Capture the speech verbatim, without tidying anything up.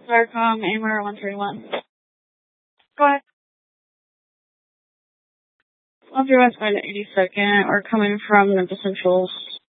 Starcom, Aimer one three one. Go ahead. one three one, eighty-second. We're coming from the Centrals.